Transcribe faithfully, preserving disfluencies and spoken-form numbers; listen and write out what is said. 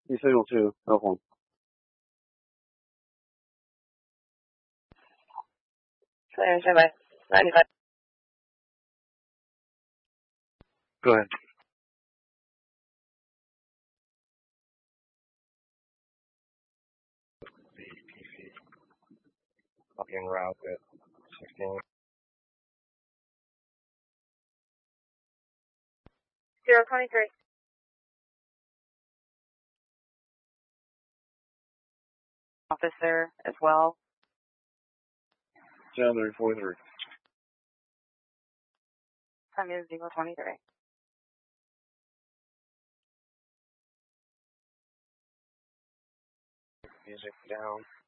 E zero two, Oakland. Clear, standby. ninety-five. Go ahead. Fucking route at sixteen. zero twenty-three. Officer as well. Sound three forty-three. Time is zero twenty-three. Music down.